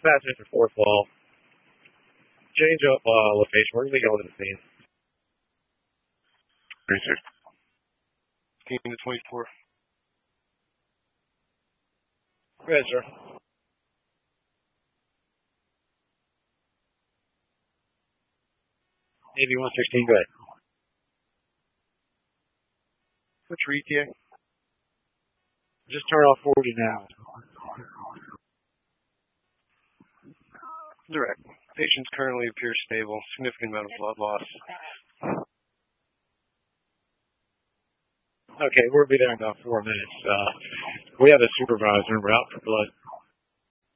passing for fourth wall. Change up location. We're going to be going to the scene. 36. 15 to 24. Go ahead, sir. Navy 116, go ahead. What's your ETA? Just turn off 40 now. Direct. Patients currently appear stable. Significant amount of blood loss. Okay, we'll be there in about 4 minutes. We have a supervisor and we're out for blood.